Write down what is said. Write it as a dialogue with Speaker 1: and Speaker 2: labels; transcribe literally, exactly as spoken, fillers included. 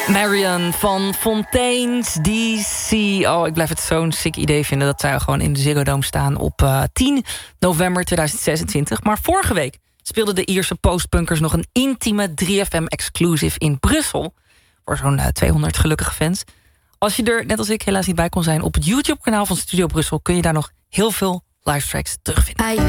Speaker 1: Marion van Fontaine's D C. Oh, ik blijf het zo'n sick idee vinden dat zij gewoon in de Ziggo Dome staan op uh, tien november tweeduizend zesentwintig. Maar vorige week speelden de Ierse postpunkers nog een intieme drie F M-exclusive in Brussel. Voor zo'n uh, tweehonderd gelukkige fans. Als je er, net als ik, helaas niet bij kon zijn, op het YouTube-kanaal van Studio Brussel kun je daar nog heel veel live tracks terugvinden.